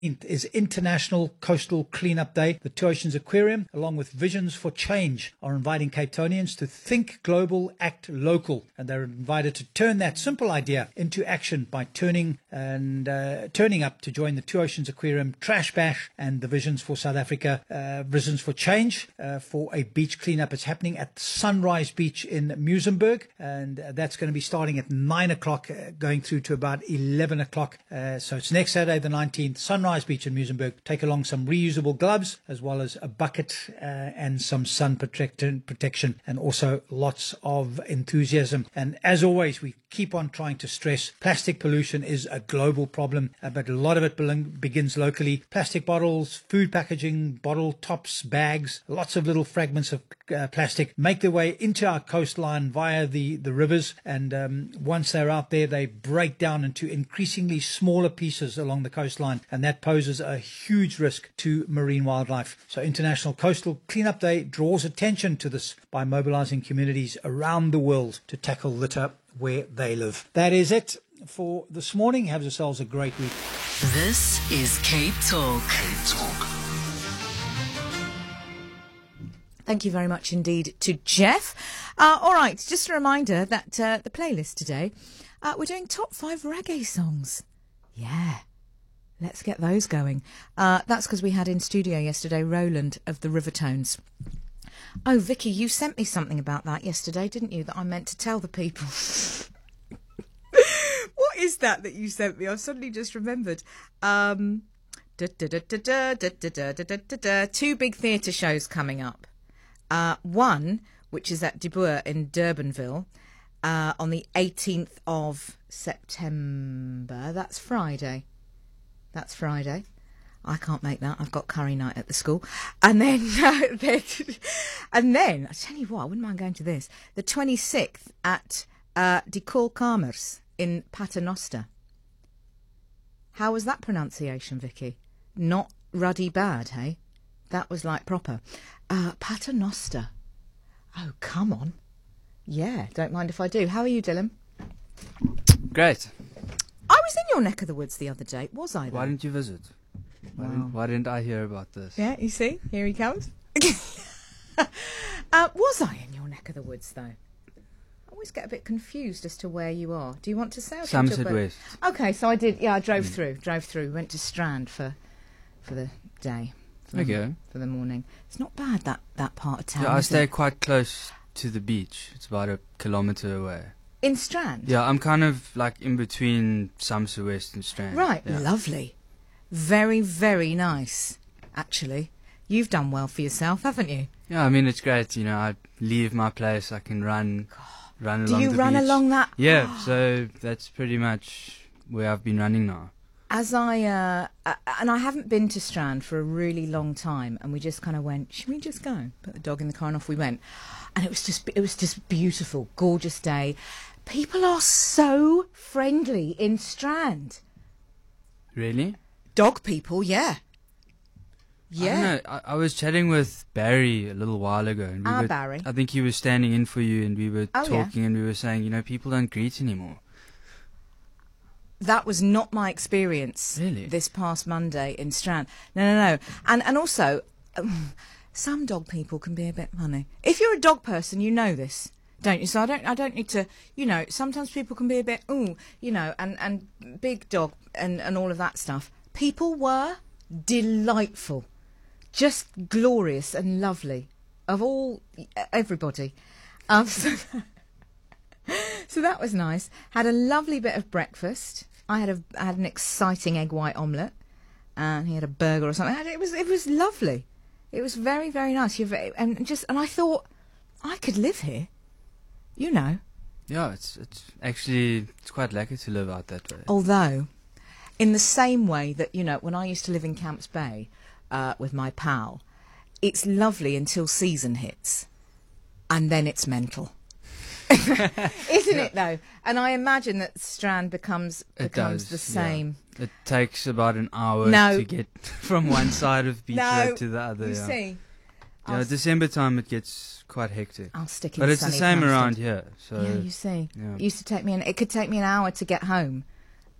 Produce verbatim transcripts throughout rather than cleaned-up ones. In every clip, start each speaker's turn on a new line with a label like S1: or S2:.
S1: is International Coastal Cleanup Day. The Two Oceans Aquarium, along with Visions for Change, are inviting Cape Townians to think global, act local. And they're invited to turn that simple idea into action by turning and uh, turning up to join the Two Oceans Aquarium Trash Bash and the Visions for South Africa, uh, Visions for Change uh, for a beach cleanup. It's happening at Sunrise Beach in Muizenberg, and uh, that's going to be starting at nine o'clock, uh, going through to about eleven o'clock. Uh, so it's next Saturday, the nineteenth, Sunrise Beach in Muizenberg. Take along some reusable gloves as well as a bucket uh, and some sun protection, protection and also lots of enthusiasm. And as always, we keep on trying to stress plastic pollution is a global problem, uh, but a lot of it belong, begins locally. Plastic bottles, food packaging, bottle tops, bags, lots of little fragments of uh, plastic make their way into our coastline via the, the rivers. And um, once they're out there, they break down into increasingly smaller pieces along the coastline. And that poses a huge risk to marine wildlife. So International Coastal Cleanup Day draws attention to this by mobilizing communities around the world to tackle litter where they live. That is it for this morning. Have yourselves a great week.
S2: This is Cape Talk. Cape Talk.
S3: Thank you very much indeed to Jeff. Uh, all right, just a reminder that uh, the playlist today, uh, we're doing top five reggae songs. Yeah. Let's get those going. Uh, that's because we had in studio yesterday Roland of the Rivertones. Oh, Vicky, you sent me something about that yesterday, didn't you, that I meant to tell the people? What is that that you sent me? I've suddenly just remembered. Um, da, da, da, da, da, da, da, da, da, da, da. Two big theatre shows coming up. Uh, one, which is at De Boer in Durbanville, uh, on the eighteenth of September. That's Friday. That's Friday. I can't make that. I've got curry night at the school. And then, uh, then and then, I tell you what, I wouldn't mind going to this. The twenty-sixth at uh, De Kolkamers in Paternoster. How was that pronunciation, Vicky? Not ruddy bad, hey? That was like proper. Uh, Paternoster. Oh, come on. Yeah, don't mind if I do. How are you, Dylan?
S4: Great.
S3: I was in your neck of the woods the other day, was I? Though?
S4: Why didn't you visit? Why,
S3: Wow.
S4: didn't, why didn't I hear about this?
S3: Yeah, you see? Here he comes. uh, was I in your neck of the woods, though? I always get a bit confused as to where you are. Do you want to say? Or should we talk
S4: Somerset
S3: about-
S4: West.
S3: Okay, so I did, yeah, I drove mm. through, drove through, went to Strand for for the day. For the,
S4: Okay.
S3: For the morning. It's not bad, that, that part of town,
S4: Yeah, I
S3: is
S4: stay
S3: it?
S4: quite close to the beach. It's about a kilometre away.
S3: In Strand?
S4: Yeah, I'm kind of like in between Somerset West and Strand.
S3: Right,
S4: yeah.
S3: Lovely. Very, very nice, actually. You've done well for yourself, haven't you?
S4: Yeah, I mean, it's great. You know, I leave my place, I can run, run
S3: Do
S4: along
S3: you
S4: the
S3: run
S4: beach.
S3: along that?
S4: Yeah, so that's pretty much where I've been running now.
S3: As I, uh, uh, and I haven't been to Strand for a really long time, and we just kind of went, should we just go? Put the dog in the car and off we went. And it was just, it was just beautiful, gorgeous day. People are so friendly in Strand.
S4: Really?
S3: Dog people, yeah. Yeah.
S4: I don't know. I, I was chatting with Barry a little while ago. And we
S3: Ah,
S4: were,
S3: Barry.
S4: I think he was standing in for you, and we were
S3: Oh, yeah.
S4: talking, and we were saying, you know, people don't greet anymore.
S3: That was not my experience
S4: Really?
S3: this past Monday in Strand. No, no, no. And and also, um, some dog people can be a bit funny. If you're a dog person, you know this, don't you? So I don't I don't need to, you know, sometimes people can be a bit, ooh, you know, and, and big dog and, and all of that stuff. People were delightful, just glorious and lovely, of all, everybody. Um, so, so that was nice. Had a lovely bit of breakfast. I had a I had an exciting egg white omelette, and he had a burger or something. It was it was lovely. It was very very nice. You're very, and just and I thought I could live here, you know.
S4: Yeah, it's it's actually it's quite lucky to live out that way.
S3: Although, in the same way that you know, when I used to live in Camps Bay uh, with my pal, it's lovely until season hits, and then it's mental. Isn't
S4: Yeah.
S3: it though? And I imagine that Strand becomes
S4: It
S3: becomes
S4: does,
S3: the
S4: yeah.
S3: same.
S4: It takes about an hour
S3: No.
S4: to get from one side of Beach
S3: No,
S4: Road to the other.
S3: You
S4: yeah.
S3: see,
S4: Yeah,
S3: I'll,
S4: December time it gets quite hectic.
S3: I'll stick in.
S4: But it's the
S3: sunny
S4: same
S3: Hampstead.
S4: around here. So
S3: Yeah, you see,
S4: yeah.
S3: it used to take me an. It could take me an hour to get home,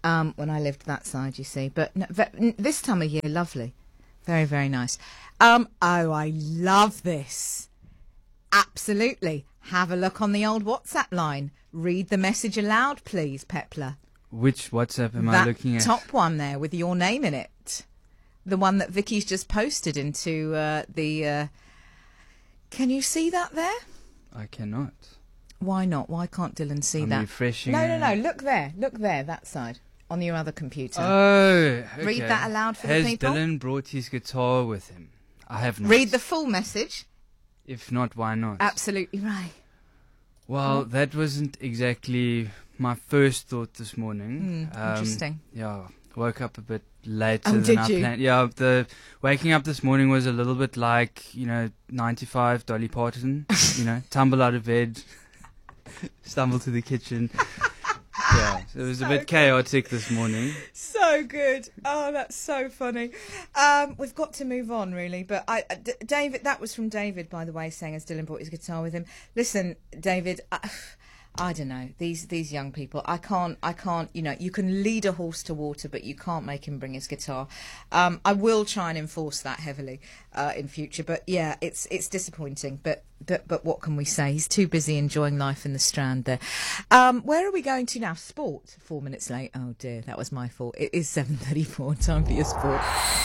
S3: um, when I lived that side, you see. But no, ve- this time of year, lovely. Very, very nice. Um, oh, I love this. Absolutely. Have a look on the old WhatsApp line. Read the message aloud, please, Pepler.
S4: Which WhatsApp am
S3: that
S4: I looking at?
S3: Top one there with your name in it. The one that Vicky's just posted into uh, the... Uh... Can you see that there?
S4: I cannot.
S3: Why not? Why can't Dylan see
S4: I'm
S3: that?
S4: refreshing
S3: No, no,
S4: it.
S3: no. Look there. Look there, that side. On your other computer.
S4: Oh, okay.
S3: Read that aloud for
S4: Has
S3: the people.
S4: Dylan brought his guitar with him? I have not.
S3: Read the full message.
S4: If not, why not?
S3: Absolutely right.
S4: Well, that wasn't exactly my first thought this morning.
S3: Mm, interesting.
S4: Yeah, woke up a bit later
S3: Oh,
S4: than
S3: did
S4: I
S3: you?
S4: planned. Yeah, the waking up this morning was a little bit like, you know, ninety-five Dolly Parton. You know, tumble out of bed, stumble to the kitchen. Yeah, so it was
S3: So
S4: a bit
S3: good.
S4: chaotic this morning.
S3: So good. Oh, that's so funny. Um, we've got to move on, really. But I, uh, D- David, that was from David, by the way, saying as Dylan brought his guitar with him. Listen, David, I, I don't know these these young people. I can't. I can't. You know, you can lead a horse to water, but you can't make him bring his guitar. Um, I will try and enforce that heavily uh, in future. But yeah, it's it's disappointing. But but but what can we say? He's too busy enjoying life in the Strand there. Um, where are we going to now? Sport. Four minutes late. Oh dear, that was my fault. It is seven thirty-four. Time for your sport.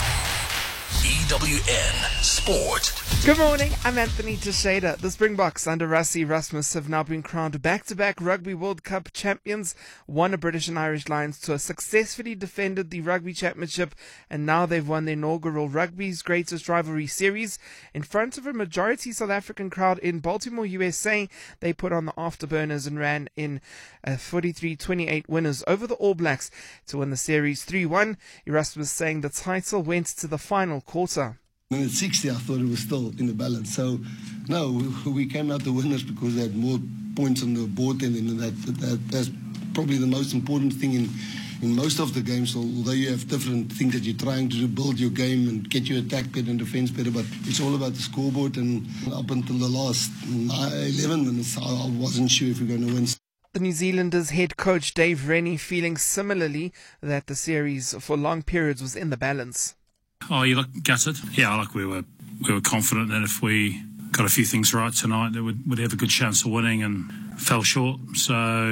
S5: E W N Sport.
S6: Good morning, I'm Anthony Teixeira. The Springboks under Rassie Erasmus have now been crowned back-to-back Rugby World Cup champions, won a British and Irish Lions tour, successfully defended the Rugby Championship, and now they've won the inaugural Rugby's Greatest Rivalry Series. In front of a majority South African crowd in Baltimore, U S A, they put on the afterburners and ran in a forty-three twenty-eight winners over the All Blacks to win the series three one. Erasmus saying the title went to the final quarter.
S7: And at sixty, I thought it was still in the balance. So, no, we, we came out the winners because they had more points on the board than in that, that. That's probably the most important thing in, in most of the games. Although you have different things that you're trying to do, build your game and get your attack better and defense better, but it's all about the scoreboard. And up until the last eleven minutes, I wasn't sure if we're going to win.
S6: The New Zealanders' head coach Dave Rennie feeling similarly that the series for long periods was in the balance.
S8: Oh, you look gutted? Yeah, like we were we were confident that if we got a few things right tonight, that we'd, we'd have a good chance of winning, and fell short. So,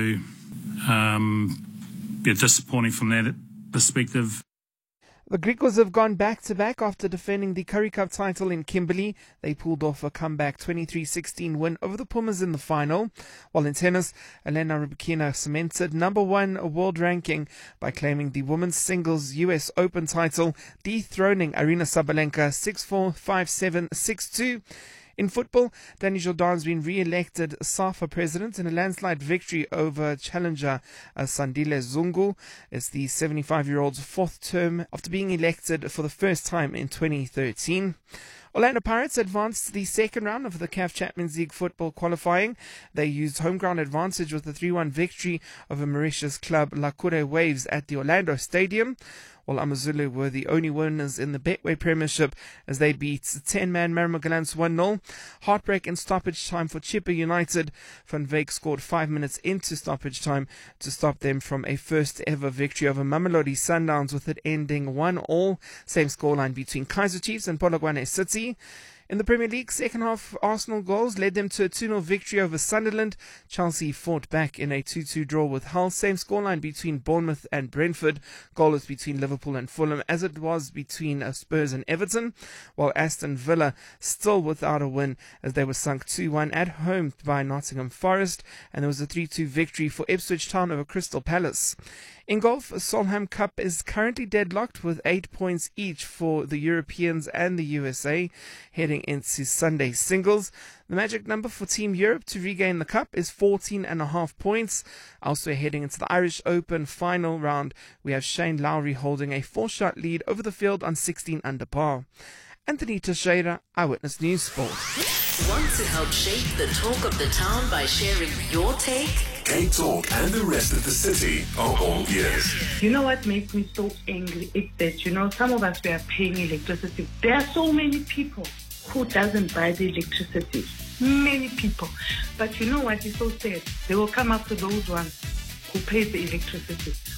S8: um, yeah, disappointing from that perspective.
S6: The Griquas have gone back-to-back after defending the Currie Cup title in Kimberley. They pulled off a comeback twenty-three sixteen win over the Pumas in the final. While in tennis, Elena Rybakina cemented number one world ranking by claiming the women's singles U S Open title, dethroning Aryna Sabalenka six four, five seven, six two. In football, Danny Jordan's been re-elected SAFA president in a landslide victory over challenger uh, Sandile Zungu. It's the seventy-five-year-old's fourth term after being elected for the first time in twenty thirteen. Orlando Pirates advanced to the second round of the C A F Champions League football qualifying. They used home ground advantage with a three one victory over Mauritius club Lakure Waves at the Orlando Stadium. While AmaZulu were the only winners in the Betway Premiership as they beat ten-man Maramagalans one nil. Heartbreak in stoppage time for Chippa United. Van Wyk scored five minutes into stoppage time to stop them from a first-ever victory over Mamelodi Sundowns, with it ending one all. Same scoreline between Kaizer Chiefs and Polokwane City. In the Premier League, second half Arsenal goals led them to a two nil victory over Sunderland. Chelsea fought back in a two two draw with Hull. Same scoreline between Bournemouth and Brentford. Goalless between Liverpool and Fulham, as it was between uh, Spurs and Everton. While Aston Villa still without a win as they were sunk two one at home by Nottingham Forest. And there was a three two victory for Ipswich Town over Crystal Palace. In golf, Solheim Cup is currently deadlocked with eight points each for the Europeans and the U S A heading into Sunday singles. The magic number for Team Europe to regain the cup is fourteen and a half points. Also heading into the Irish Open final round, we have Shane Lowry holding a four-shot lead over the field on sixteen under par. Anthony Teixeira, Eyewitness News Sport.
S2: Want to help shape the talk of the town by sharing your take?
S5: Cape Talk and the rest of the city are all ears.
S9: You know what makes me so angry? It's that, you know, some of us, we are paying electricity. There are so many people who doesn't buy the electricity. Many people. But you know what is so sad? They will come after those ones who pay the electricity.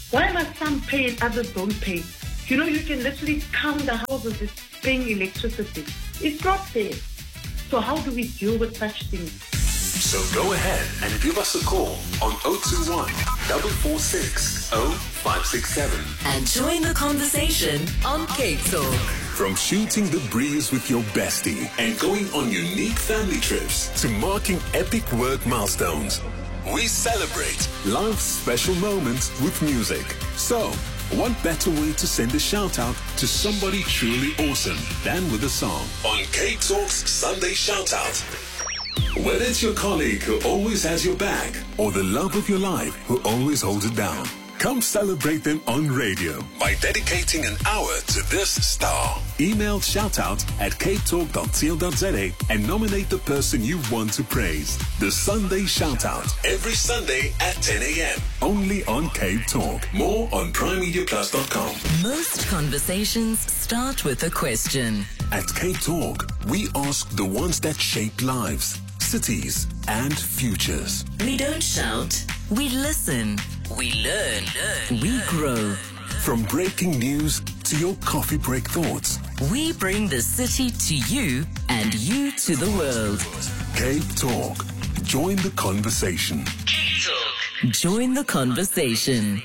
S9: Why must some pay and others don't pay? You know, you can literally count the houses that's paying electricity. It's not fair. So how do we deal with such things?
S5: So go ahead and give us a call on zero two one, four four six, zero five six seven.
S2: And join the conversation on Cape Talk.
S5: From shooting the breeze with your bestie and going on unique family trips to marking epic work milestones, we celebrate life's special moments with music. So, what better way to send a shout out to somebody truly awesome than with a song on Cape Talk's Sunday Shout Out? Whether it's your colleague who always has your back or the love of your life who always holds it down, come celebrate them on radio by dedicating an hour to this star. Email shoutout at cape talk dot co dot za and nominate the person you want to praise. The Sunday Shoutout, every Sunday at ten a.m. Only on Cape Talk. More on prime media plus dot com.
S2: Most conversations start with a question.
S5: At Cape Talk, we ask the ones that shape lives, cities, and futures.
S2: We don't shout, we listen, we learn, we grow.
S5: From breaking news to your coffee break thoughts,
S2: we bring the city to you and you to the world.
S5: Cape Talk. Join the conversation.
S2: Cape Talk. Join the conversation.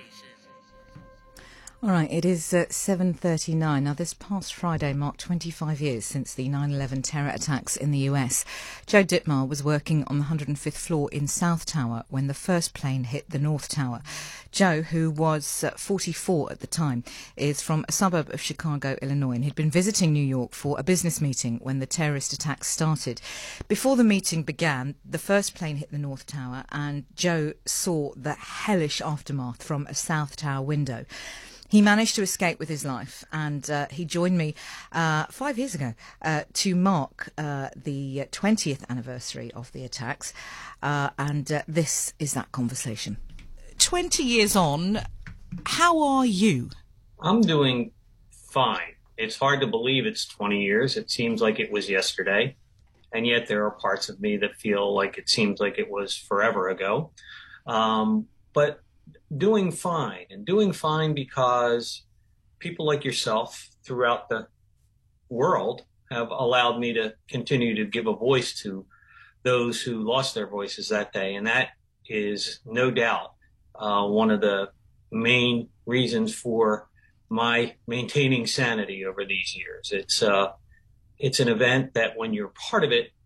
S3: All right, it is uh, seven thirty-nine. Now, this past Friday marked twenty-five years since the nine eleven terror attacks in the U S. Joe Ditmar was working on the one hundred fifth floor in South Tower when the first plane hit the North Tower. Joe, who was uh, forty-four at the time, is from a suburb of Chicago, Illinois, and he'd been visiting New York for a business meeting when the terrorist attacks started. Before the meeting began, the first plane hit the North Tower, and Joe saw the hellish aftermath from a South Tower window. He managed to escape with his life, and uh, he joined me uh, five years ago uh, to mark uh, the twentieth anniversary of the attacks, uh, and uh, this is that conversation. twenty years on, how are you?
S10: I'm doing fine. It's hard to believe it's twenty years. It seems like it was yesterday, and yet there are parts of me that feel like it seems like it was forever ago. Um, but doing fine, and doing fine because people like yourself throughout the world have allowed me to continue to give a voice to those who lost their voices that day. And that is no doubt uh, one of the main reasons for my maintaining sanity over these years. It's uh, it's an event that when you're part of it,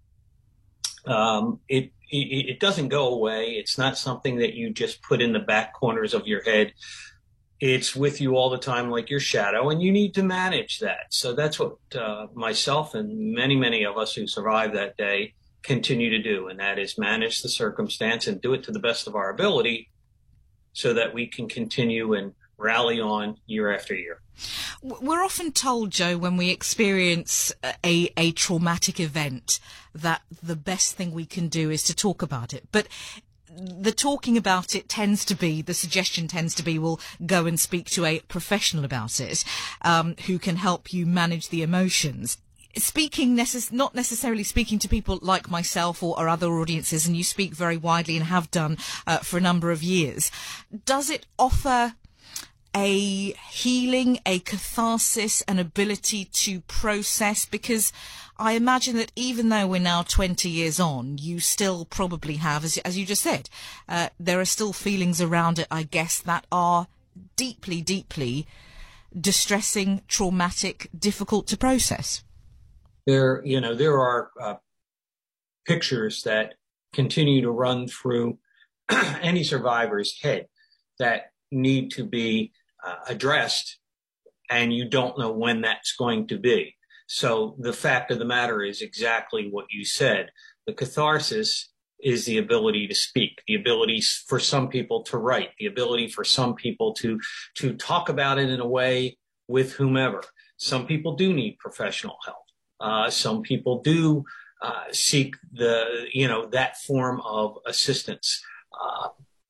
S10: um, it It doesn't go away. It's not something that you just put in the back corners of your head. It's with you all the time like your shadow, and you need to manage that. So that's what uh, myself and many, many of us who survived that day continue to do, and that is manage the circumstance and do it to the best of our ability so that we can continue and rally on year after year.
S3: We're often told, Joe, when we experience a, a traumatic event, that the best thing we can do is to talk about it. But the talking about it tends to be, the suggestion tends to be, well, go and speak to a professional about it, um, who can help you manage the emotions. Speaking, necess- not necessarily speaking to people like myself or, or other audiences, and you speak very widely and have done uh, for a number of years, does it offer a healing, a catharsis, an ability to process? Because I imagine that even though we're now twenty years on, you still probably have, as, as you just said, uh, there are still feelings around it, I guess, that are deeply, deeply distressing, traumatic, difficult to process.
S10: There, you know, there are uh, pictures that continue to run through any survivor's head that need to be uh, addressed, and you don't know when that's going to be. So the fact of the matter is exactly what you said. The catharsis is the ability to speak, the ability for some people to write, the ability for some people to to talk about it in a way with whomever. Some people do need professional help. Uh, some people do uh, seek the, you know, that form of assistance. Uh,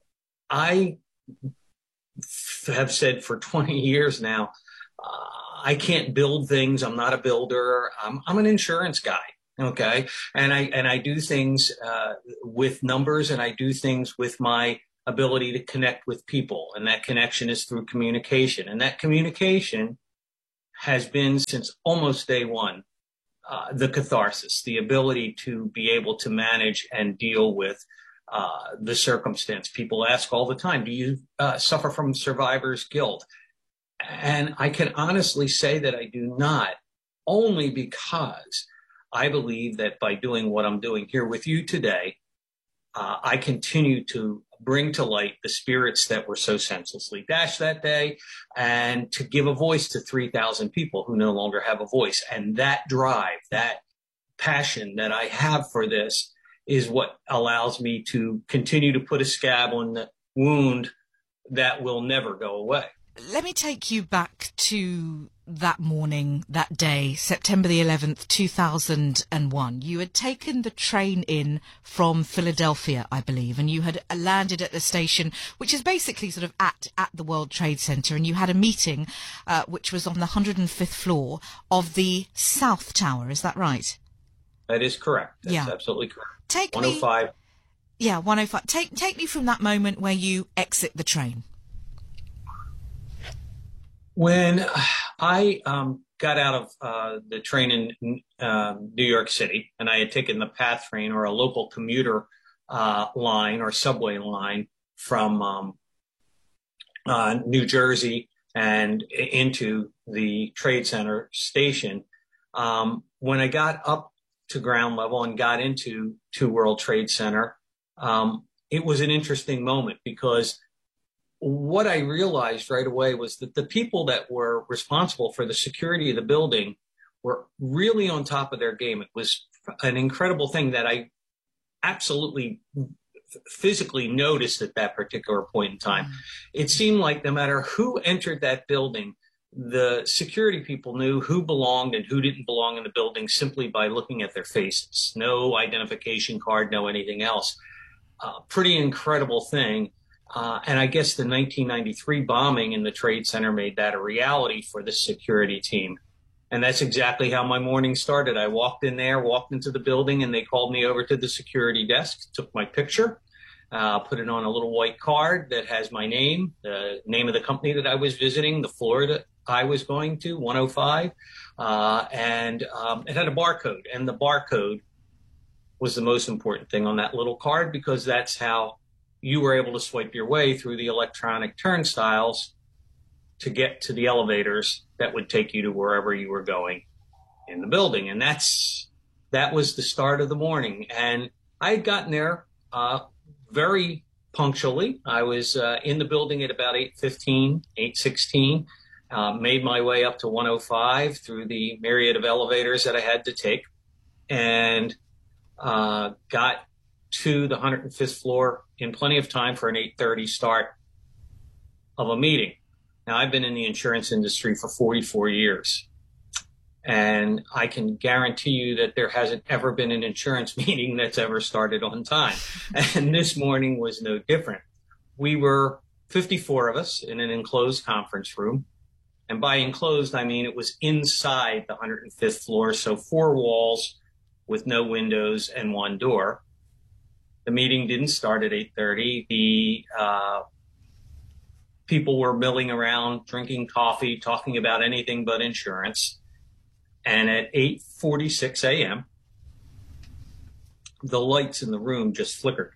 S10: I have said for twenty years now, uh, I can't build things. I'm not a builder. I'm, I'm an insurance guy. Okay. And I, and I do things uh, with numbers, and I do things with my ability to connect with people. And that connection is through communication. And that communication has been, since almost day one, uh, the catharsis, the ability to be able to manage and deal with uh, the circumstance. People ask all the time, do you uh, suffer from survivor's guilt? And I can honestly say that I do not, only because I believe that by doing what I'm doing here with you today, uh, I continue to bring to light the spirits that were so senselessly dashed that day, and to give a voice to three thousand people who no longer have a voice. And that drive, that passion that I have for this is what allows me to continue to put a scab on the wound that will never go away.
S3: Let me take you back to that morning, that day, September the eleventh, two thousand one. You had taken the train in from Philadelphia, I believe, and you had landed at the station, which is basically sort of at, at the World Trade Center, and you had a meeting uh, which was on the one hundred fifth floor of the South Tower. Is that right?
S10: That is correct. That's
S3: yeah.
S10: absolutely correct.
S3: Take
S10: one oh five.
S3: Me, yeah, one oh five. Take, take me from that moment where you exit the train.
S10: When I um, got out of uh, the train in uh, New York City, and I had taken the PATH train, or a local commuter uh, line or subway line from um, uh, New Jersey and into the Trade Center station, um, when I got up to ground level and got into to World Trade Center, um, it was an interesting moment, because what I realized right away was that the people that were responsible for the security of the building were really on top of their game. It was an incredible thing that I absolutely physically noticed at that particular point in time. It seemed like no matter who entered that building, the security people knew who belonged and who didn't belong in the building simply by looking at their faces. No identification card, no anything else. Uh, pretty incredible thing. Uh, and I guess the nineteen ninety-three bombing in the Trade Center made that a reality for the security team. And that's exactly how my morning started. I walked in there, walked into the building, and they called me over to the security desk, took my picture, uh, put it on a little white card that has my name, the name of the company that I was visiting, the floor that I was going to, one oh five, uh, and um, it had a barcode. And the barcode was the most important thing on that little card, because that's how you were able to swipe your way through the electronic turnstiles to get to the elevators that would take you to wherever you were going in the building. And that's, that was the start of the morning. And I had gotten there uh, very punctually. I was uh, in the building at about eight fifteen, eight sixteen, uh, made my way up to one oh five through the myriad of elevators that I had to take, and uh, got to the one hundred fifth floor in plenty of time for an eight thirty start of a meeting. Now, I've been in the insurance industry for forty-four years, and I can guarantee you that there hasn't ever been an insurance meeting that's ever started on time. And this morning was no different. We were fifty-four of us in an enclosed conference room. And by enclosed, I mean it was inside the one hundred fifth floor, so four walls with no windows and one door. The meeting didn't start at eight thirty. The uh, people were milling around, drinking coffee, talking about anything but insurance. And at eight forty-six a.m., the lights in the room just flickered.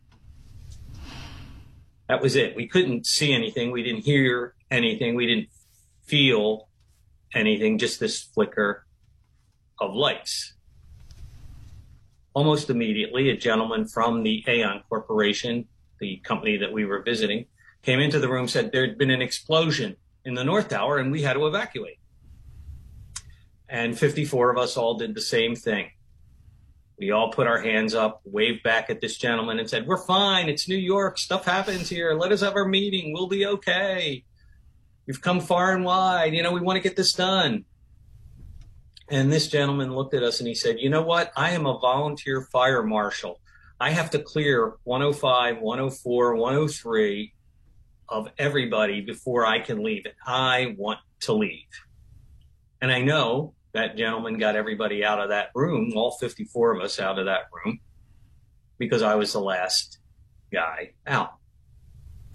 S10: That was it. We couldn't see anything. We didn't hear anything. We didn't feel anything, just this flicker of lights. Almost immediately, a gentleman from the Aon Corporation, the company that we were visiting, came into the room, said there had been an explosion in the North Tower and we had to evacuate. And fifty-four of us all did the same thing. We all put our hands up, waved back at this gentleman and said, "We're fine. It's New York. Stuff happens here. Let us have our meeting. We'll be okay. We've come far and wide. You know, we want to get this done." And this gentleman looked at us and he said, "You know what? I am a volunteer fire marshal. I have to clear one oh five, one oh four, one oh three of everybody before I can leave. And I want to leave." And I know that gentleman got everybody out of that room, all fifty-four of us out of that room, because I was the last guy out.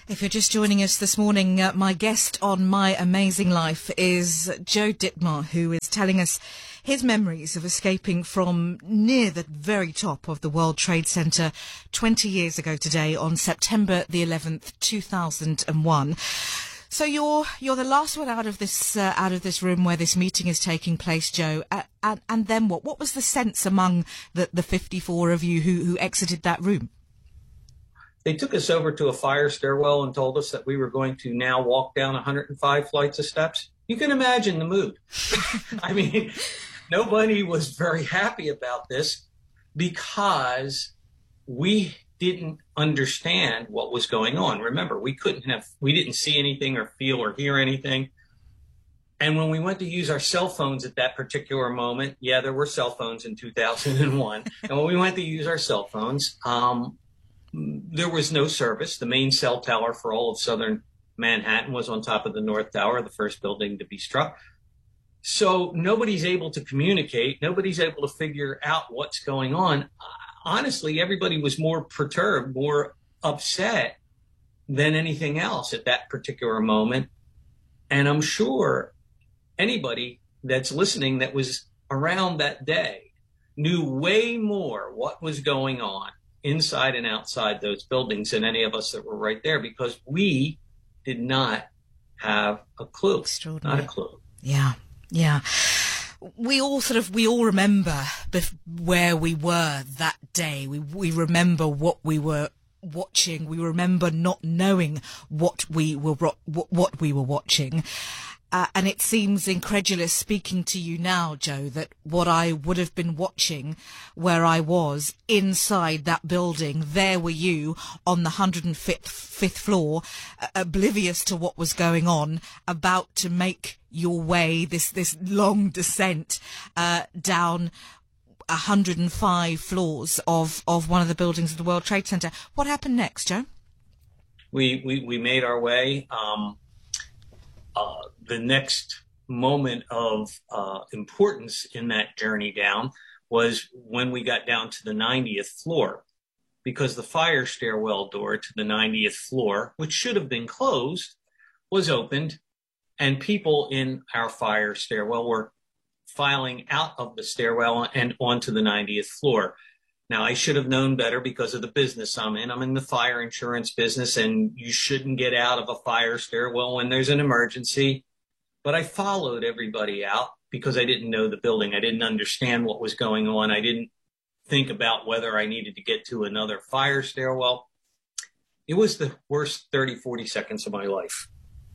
S3: If you're just joining us this morning, uh, my guest on My Amazing Life is Joe Ditmar, who is telling us his memories of escaping from near the very top of the World Trade Center twenty years ago today on September the eleventh, two thousand one. So you're you're the last one out of this uh, out of this room where this meeting is taking place, Joe. Uh, and, and then what? What was the sense among the, the fifty-four of you who, who exited that room?
S10: They took us over to a fire stairwell and told us that we were going to now walk down one hundred five flights of steps. You can imagine the mood. I mean, nobody was very happy about this because we didn't understand what was going on. Remember, we couldn't have, we didn't see anything or feel or hear anything. And when we went to use our cell phones at that particular moment, yeah, there were cell phones in two thousand one. And when we went to use our cell phones, um, there was no service. The main cell tower for all of southern Manhattan was on top of the North Tower, the first building to be struck. So nobody's able to communicate. Nobody's able to figure out what's going on. Honestly, everybody was more perturbed, more upset than anything else at that particular moment. And I'm sure anybody that's listening that was around that day knew way more what was going on inside and outside those buildings than any of us that were right there, because we did not have a clue. Not a clue.
S3: Yeah, yeah. We all sort of, we all remember bef- where we were that day. We we remember what we were watching. We remember not knowing what we were what, what we were watching. Uh, and it seems incredulous speaking to you now, Joe, that what I would have been watching where I was inside that building, there were you on the one hundred fifth fifth floor, uh, oblivious to what was going on, about to make your way, this, this long descent uh, down one hundred five floors of, of one of the buildings of the World Trade Center. What happened next, Joe?
S10: We, we, we made our way. Um, uh, the next moment of uh, importance in that journey down was when we got down to the ninetieth floor, because the fire stairwell door to the ninetieth floor, which should have been closed, was opened, and people in our fire stairwell were filing out of the stairwell and onto the ninetieth floor. Now, I should have known better because of the business I'm in. I'm in the fire insurance business, and you shouldn't get out of a fire stairwell when there's an emergency. But I followed everybody out because I didn't know the building. I didn't understand what was going on. I didn't think about whether I needed to get to another fire stairwell. It was the worst thirty, forty seconds of my life.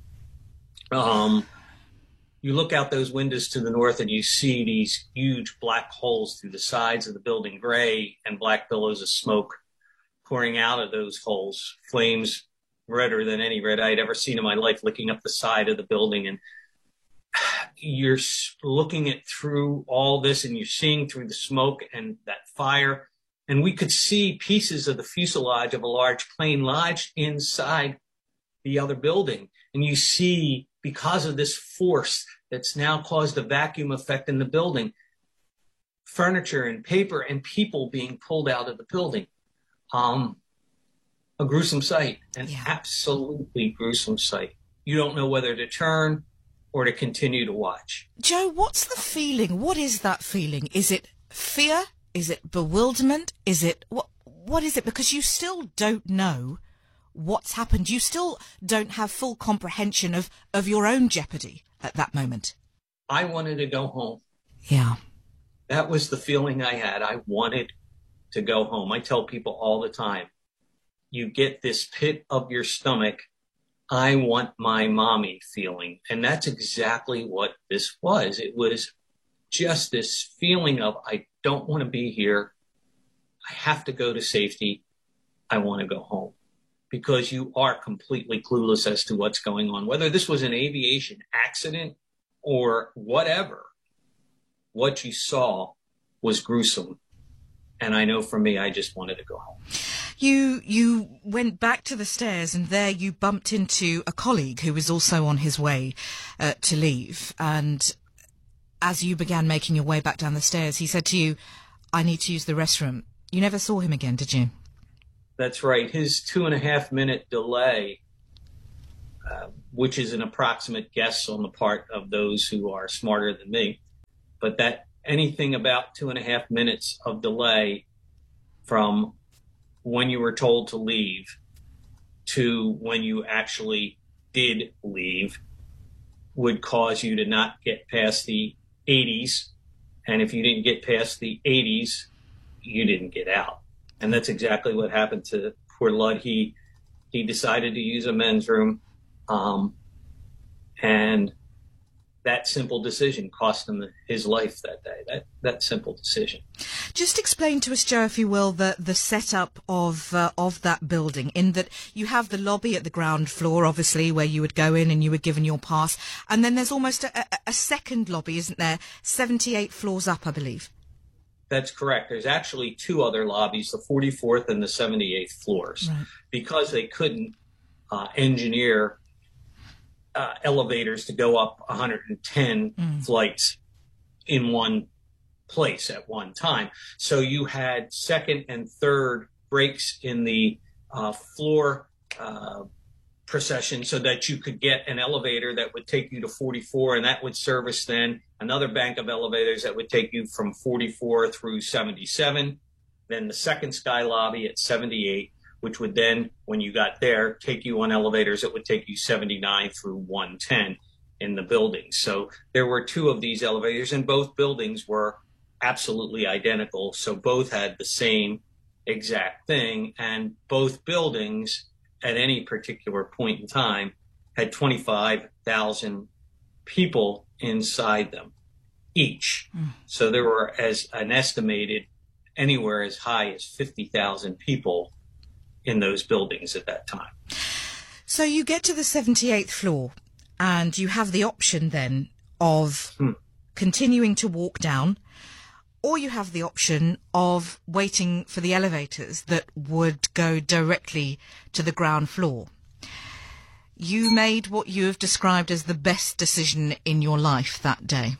S10: Um, you look out those windows to the north and you see these huge black holes through the sides of the building, gray and black billows of smoke pouring out of those holes, flames redder than any red I'd ever seen in my life licking up the side of the building. And you're looking at through all this and you're seeing through the smoke and that fire. And we could see pieces of the fuselage of a large plane lodged inside the other building. And you see, because of this force that's now caused a vacuum effect in the building, furniture and paper and people being pulled out of the building. Um, a gruesome sight, an yeah. absolutely gruesome sight. You don't know whether to turn or to continue to watch.
S3: Joe, what's the feeling? What is that feeling? Is it fear? Is it bewilderment? Is it, what? What is it? Because you still don't know what's happened. You still don't have full comprehension of, of your own jeopardy at that moment.
S10: I wanted to go home.
S3: Yeah.
S10: That was the feeling I had. I wanted to go home. I tell people all the time, you get this pit of your stomach, I want my mommy feeling. And that's exactly what this was. It was just this feeling of, I don't want to be here. I have to go to safety. I want to go home. Because you are completely clueless as to what's going on. Whether this was an aviation accident or whatever, what you saw was gruesome. And I know for me, I just wanted to go home.
S3: You you went back to the stairs, and there you bumped into a colleague who was also on his way uh, to leave. And as you began making your way back down the stairs, he said to you, I need to use the restroom. You never saw him again, did you?
S10: That's right. His two and a half minute delay uh, which is an approximate guess on the part of those who are smarter than me. But that anything about two and a half minutes of delay from when you were told to leave to when you actually did leave would cause you to not get past the eighties. And if you didn't get past the eighties, you didn't get out. And that's exactly what happened to poor Lud. He, he decided to use a men's room. Um, and that simple decision cost him his life that day, that, that simple decision.
S3: Just explain to us, Joe, if you will, the, the setup of uh, of that building, in that you have the lobby at the ground floor, obviously, where you would go in and you were given your pass. And then there's almost a, a, a second lobby, isn't there? seventy-eight floors up, I believe.
S10: That's correct. There's actually two other lobbies, the forty-fourth and the seventy-eighth floors, right. Because they couldn't uh, engineer Uh, elevators to go up one hundred ten mm. flights in one place at one time. So you had second and third breaks in the uh, floor uh, procession so that you could get an elevator that would take you to forty-four, and that would service then another bank of elevators that would take you from forty-four through seventy-seven, then the second sky lobby at seventy-eight, which would then, when you got there, take you on elevators that would take you seventy-nine through one ten in the building. So there were two of these elevators, and both buildings were absolutely identical. So both had the same exact thing, and both buildings at any particular point in time had twenty-five thousand people inside them each. Mm. So there were as an estimated anywhere as high as fifty thousand people in those buildings at that time.
S3: So you get to the seventy-eighth floor and you have the option then of hmm. continuing to walk down, or you have the option of waiting for the elevators that would go directly to the ground floor. You made what you have described as the best decision in your life that day.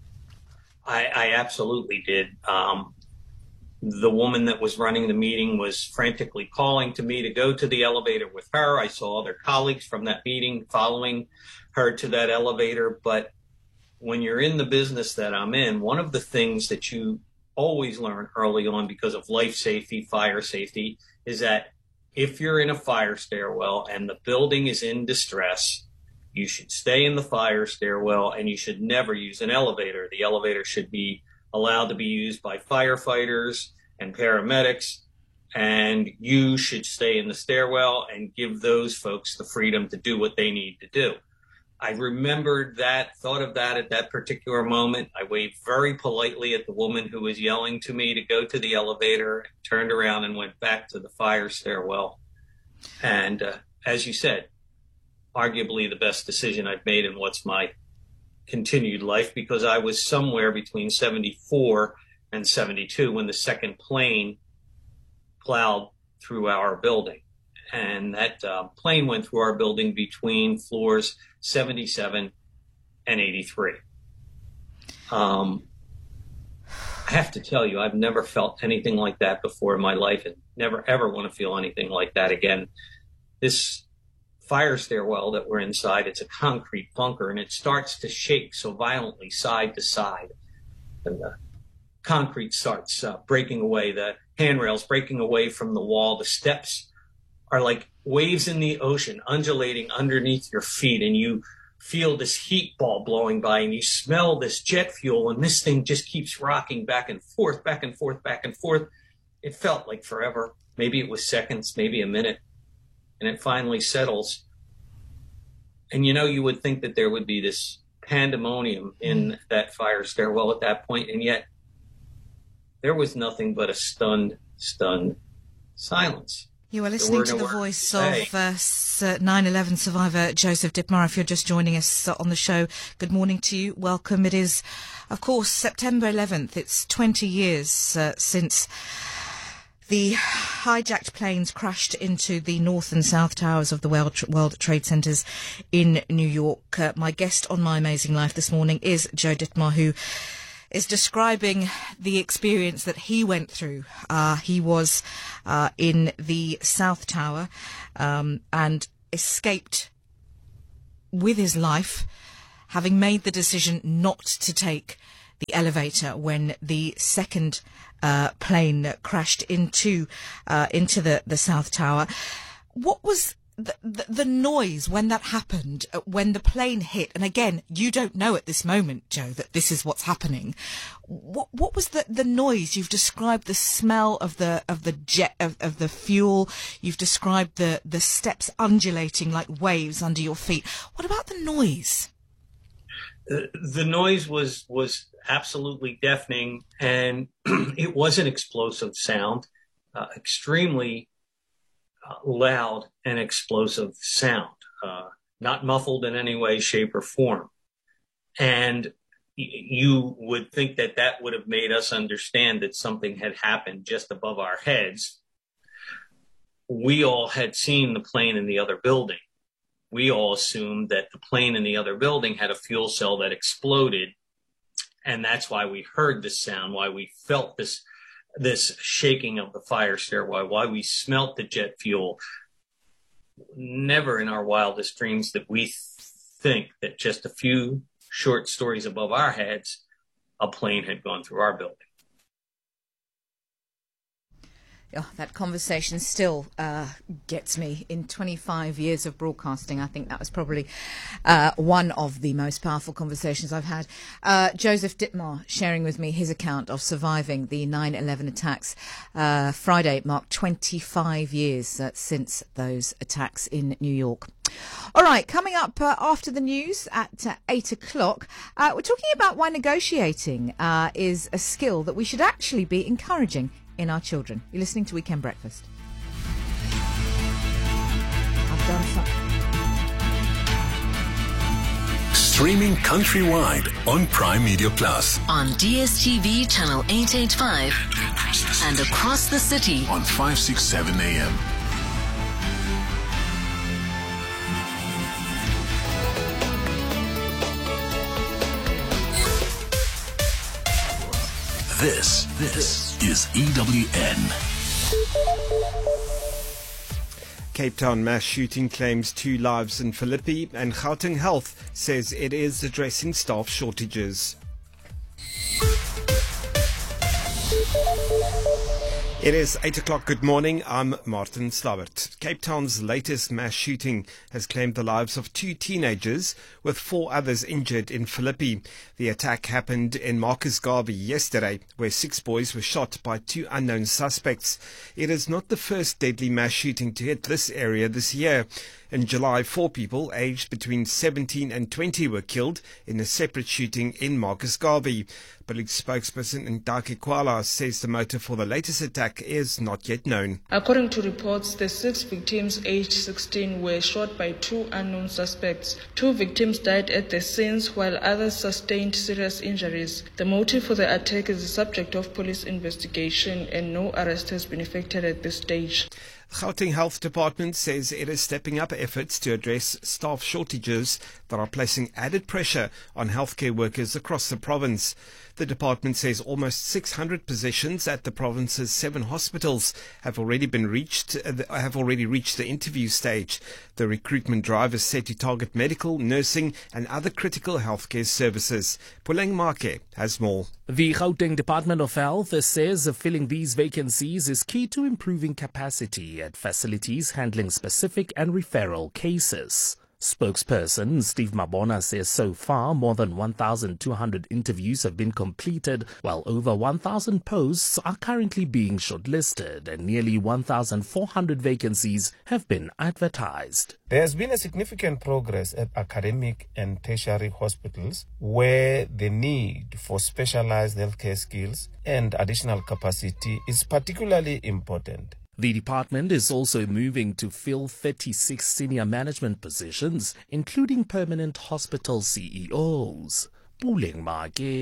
S10: I, I absolutely did. Um, The woman that was running the meeting was frantically calling to me to go to the elevator with her. I saw other colleagues from that meeting following her to that elevator. But when you're in the business that I'm in, one of the things that you always learn early on because of life safety, fire safety, is that if you're in a fire stairwell and the building is in distress, you should stay in the fire stairwell and you should never use an elevator. The elevator should be allowed to be used by firefighters and paramedics, and you should stay in the stairwell and give those folks the freedom to do what they need to do. I remembered that, thought of that at that particular moment. I waved very politely at the woman who was yelling to me to go to the elevator, turned around and went back to the fire stairwell. And uh, as you said, arguably the best decision I've made in what's my continued life, because I was somewhere between seventy-four and seventy-two when the second plane plowed through our building. And that uh, plane went through our building between floors seventy-seven and eighty-three. Um, I have to tell you, I've never felt anything like that before in my life, and never ever want to feel anything like that again. This fire stairwell that we're inside, it's a concrete bunker, and it starts to shake so violently side to side. And the concrete starts uh, breaking away, the handrails breaking away from the wall. The steps are like waves in the ocean, undulating underneath your feet, and you feel this heat ball blowing by, and you smell this jet fuel, and this thing just keeps rocking back and forth, back and forth, back and forth. It felt like forever. Maybe it was seconds, maybe a minute. And it finally settles. And, you know, you would think that there would be this pandemonium in mm. that fire stairwell at that point, and yet there was nothing but a stunned, stunned silence.
S3: You are listening to the voice of uh, nine eleven survivor Joseph Ditmar. If you're just joining us on the show, good morning to you. Welcome. It is, of course, September eleventh. It's twenty years uh, since the hijacked planes crashed into the north and south towers of the World, World Trade Centers in New York. Uh, my guest on My Amazing Life this morning is Joe Ditmar, who is describing the experience that he went through. Uh, he was uh, in the South Tower um, and escaped with his life, having made the decision not to take the elevator when the second uh, plane crashed into uh, into the, the South Tower. What was the, the, the noise when that happened, uh, when the plane hit? And again, you don't know at this moment, Joe, that this is what's happening. What what was the, the noise? You've described the smell of the of the jet of, of the fuel. You've described the, the steps undulating like waves under your feet. What about the noise?
S10: Uh, the noise was was absolutely deafening, and it was an explosive sound, uh, extremely uh, loud and explosive sound, uh, not muffled in any way, shape, or form. And y- you would think that that would have made us understand that something had happened just above our heads. We all had seen the plane in the other building. We all assumed that the plane in the other building had a fuel cell that exploded. And that's why we heard this sound, why we felt this this shaking of the fire stairway, why we smelt the jet fuel. Never in our wildest dreams did we th- think that just a few short stories above our heads, a plane had gone through our building.
S3: Oh, that conversation still uh, gets me. In twenty-five years of broadcasting, I think that was probably uh, one of the most powerful conversations I've had. Uh, Joseph Ditmar sharing with me his account of surviving the nine eleven attacks. Uh, Friday marked twenty-five years uh, since those attacks in New York. All right, coming up uh, after the news at uh, eight o'clock, uh, we're talking about why negotiating uh, is a skill that we should actually be encouraging in our children. You're listening to Weekend Breakfast. I've done something.
S5: Streaming countrywide on Prime Media Plus.
S2: On D S T V channel eight eighty-five and across the city
S5: On five sixty-seven A M. This, this is E W N.
S6: Cape Town mass shooting claims two lives in Philippi, and Gauteng Health says it is addressing staff shortages. It is eight o'clock. Good morning. I'm Martin Slabert. Cape Town's latest mass shooting has claimed the lives of two teenagers, with four others injured in Philippi. The attack happened in Marcus Garvey yesterday, where six boys were shot by two unknown suspects. It is not the first deadly mass shooting to hit this area this year. In July, four people aged between seventeen and twenty were killed in a separate shooting in Marcus Garvey. Police spokesperson Ndake Kwala says the motive for the latest attack is not yet known.
S11: According to reports, the six victims aged sixteen were shot by two unknown suspects. Two victims died at the scenes while others sustained serious injuries. The motive for the attack is the subject of police investigation and no arrest has been effected at this stage.
S6: Gauteng Health Department says it is stepping up efforts to address staff shortages that are placing added pressure on healthcare workers across the province. The department says almost six hundred positions at the province's seven hospitals have already been reached, have already reached the interview stage. The recruitment drive is set to target medical, nursing and other critical healthcare services. Puleng Make has more.
S12: The Gauteng Department of Health says filling these vacancies is key to improving capacity at facilities handling specific and referral cases. Spokesperson Steve Mabona says so far more than one thousand two hundred interviews have been completed, while over one thousand posts are currently being shortlisted and nearly one thousand four hundred vacancies have been advertised.
S13: There has been a significant progress at academic and tertiary hospitals where the need for specialized healthcare skills and additional capacity is particularly important.
S12: The department is also moving to fill thirty-six senior management positions, including permanent hospital C E Os. Puleng Make,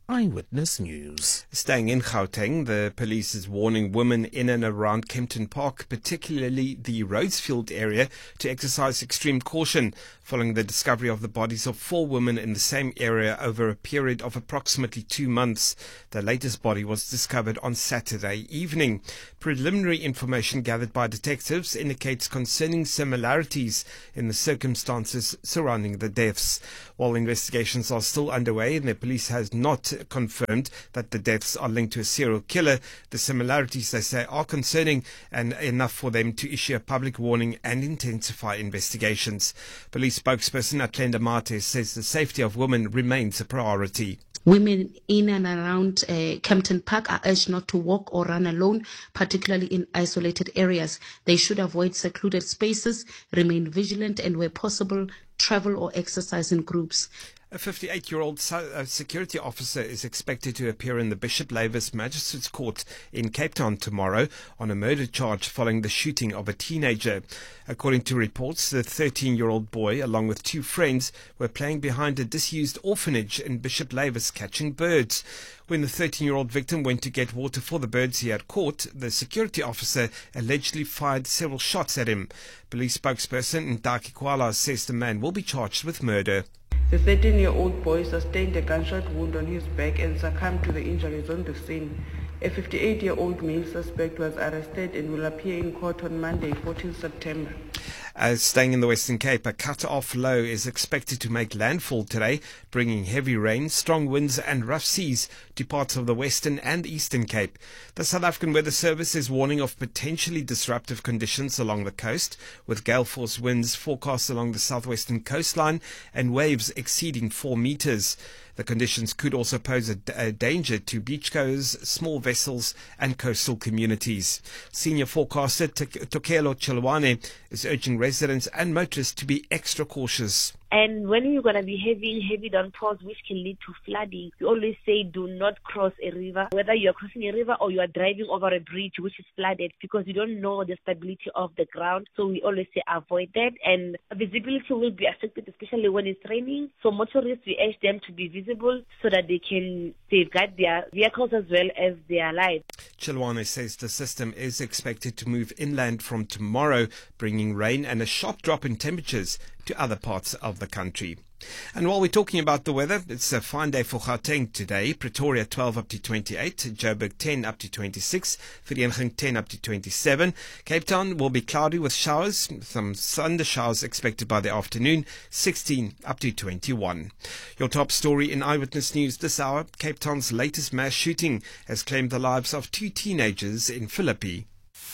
S12: Eyewitness News.
S14: Staying in Gauteng, the police is warning women in and around Kempton Park, particularly the Rhodesfield area, to exercise extreme caution following the discovery of the bodies of four women in the same area over a period of approximately two months. The latest body was discovered on Saturday evening. Preliminary information gathered by detectives indicates concerning similarities in the circumstances surrounding the deaths. While investigations are still underway and the police has not confirmed that the deaths are linked to a serial killer, the similarities, they say, are concerning and enough for them to issue a public warning and intensify investigations. Police spokesperson Atlenda Mate says the safety of women remains a priority.
S15: Women in and around uh, Kempton Park are urged not to walk or run alone, particularly in isolated areas. They should avoid secluded spaces, remain vigilant, and where possible, travel or exercise in groups.
S14: A fifty-eight-year-old security officer is expected to appear in the Bishop Lavis Magistrates Court in Cape Town tomorrow on a murder charge following the shooting of a teenager. According to reports, the thirteen-year-old boy, along with two friends, were playing behind a disused orphanage in Bishop Lavis catching birds. When the thirteen-year-old victim went to get water for the birds he had caught, the security officer allegedly fired several shots at him. Police spokesperson Ndaki Kwala says the man will be charged with murder.
S16: The thirteen-year-old boy sustained a gunshot wound on his back and succumbed to the injuries on the scene. A fifty-eight-year-old male suspect was arrested and will appear in court on Monday, fourteenth September.
S14: As staying in the Western Cape, a cut-off low is expected to make landfall today, bringing heavy rain, strong winds and rough seas to parts of the Western and Eastern Cape. The South African Weather Service is warning of potentially disruptive conditions along the coast, with gale force winds forecast along the southwestern coastline and waves exceeding four metres. The conditions could also pose a, a danger to beachgoers, small vessels and coastal communities. Senior forecaster Tokelo Chilwane is urging residents and motorists to be extra cautious.
S17: And when you're going to be having heavy downpours, which can lead to flooding, we always say do not cross a river, whether you're crossing a river or you are driving over a bridge which is flooded, because you don't know the stability of the ground. So we always say avoid that. And visibility will be affected, especially when it's raining. So motorists, we urge them to be visible so that they can safeguard their vehicles as well as their lives.
S14: Chilwane says the system is expected to move inland from tomorrow, bringing rain and a sharp drop in temperatures to other parts of the country. And while we're talking about the weather, it's a fine day for Gauteng today. Pretoria twelve up to twenty-eight, Joburg ten up to twenty-six, Vereeniging ten up to twenty-seven. Cape Town will be cloudy with showers, some thunder showers expected by the afternoon, sixteen up to twenty-one. Your top story in Eyewitness News this hour: Cape Town's latest mass shooting has claimed the lives of two teenagers in Philippi.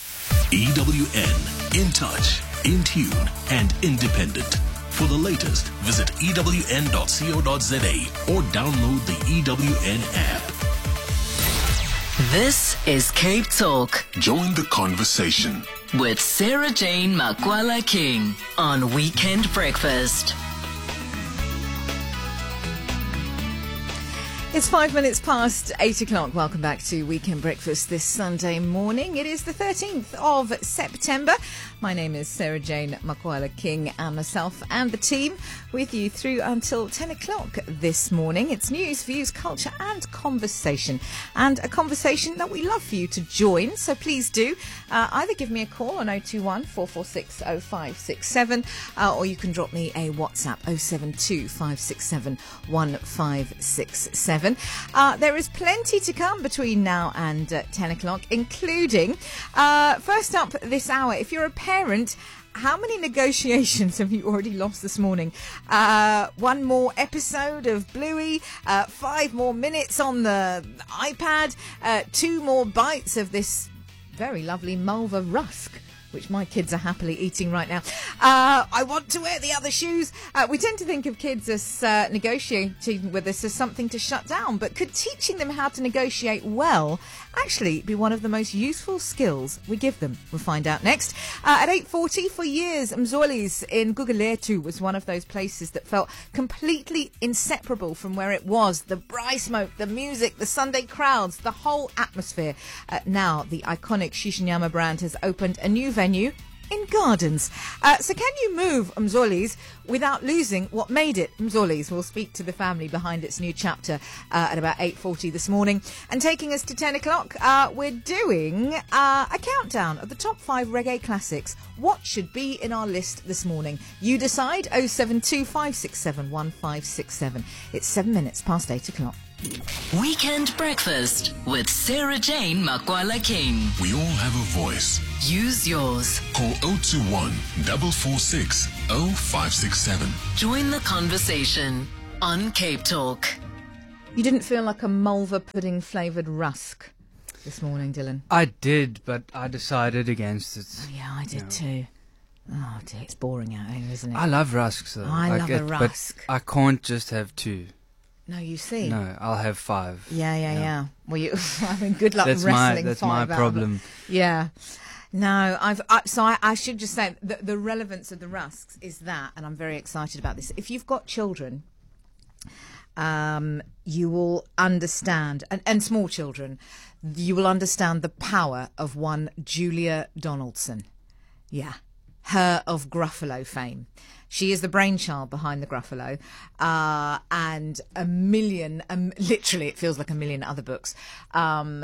S5: E W N, in touch, in tune and independent. For the latest, visit E W N dot co dot za or download the E W N app.
S2: This is Cape Talk.
S5: Join the conversation
S2: with Sarah Jane Makwala King on Weekend Breakfast.
S3: It's five minutes past eight o'clock. Welcome back to Weekend Breakfast this Sunday morning. It is the thirteenth of September. My name is Sarah Jane Makwala King, and myself and the team with you through until ten o'clock this morning. It's news, views, culture and conversation. And a conversation that we love for you to join. So please do uh, either give me a call on oh two one, four four six, oh five six seven uh, or you can drop me a WhatsApp oh seven two, five six seven, one five six seven. Uh, there is plenty to come between now and uh, ten o'clock, including, uh, first up this hour, if you're a parent, how many negotiations have you already lost this morning? Uh, one more episode of Bluey, uh, five more minutes on the iPad, uh, two more bites of this very lovely Malva rusk, which my kids are happily eating right now. Uh, I want to wear the other shoes. Uh, we tend to think of kids as uh, negotiating with us as something to shut down, but could teaching them how to negotiate well actually be one of the most useful skills we give them? We'll find out next. Uh, at eight forty, for years, Mzoli's in Gugulethu was one of those places that felt completely inseparable from where it was. The braai smoke, the music, the Sunday crowds, the whole atmosphere. Uh, now, the iconic Shishinyama brand has opened a new venue in gardens. Uh, so can you move Mzoli's without losing what made it Mzoli's? We'll speak to the family behind its new chapter uh, at about eight forty this morning. And taking us to ten o'clock, uh, we're doing uh, a countdown of the top five reggae classics. What should be in our list this morning? You decide. oh seven two five six seven one five six seven. It's seven minutes past eight o'clock.
S2: Weekend Breakfast with Sarah Jane Makwala King.
S5: We all have a voice.
S2: Use yours.
S5: Call oh two one, four four six, oh five six seven.
S2: Join the conversation on Cape Talk.
S3: You didn't feel like a Mulva pudding flavoured rusk this morning, Dylan?
S4: I did, but I decided against it.
S3: Oh, yeah, I did
S4: You know.
S3: too. Oh dear, it's boring out here, isn't it?
S4: I love rusks, though.
S3: I
S4: Like
S3: love
S4: it,
S3: a rusk.
S4: But I can't just have two.
S3: No, you see.
S4: No, I'll have five.
S3: Yeah, yeah, yeah. Well, you, I mean, good luck
S4: That's my-
S3: wrestling
S4: that's
S3: five
S4: my
S3: out of
S4: problem.
S3: it. Yeah. No, I've I, so I, I should just say the, the relevance of the rusks is that, and I'm very excited about this. If you've got children, um, you will understand, and, and small children, you will understand the power of one Julia Donaldson. Yeah, her of Gruffalo fame. She is the brainchild behind the Gruffalo, uh, and a million, um, literally it feels like a million other books. Um,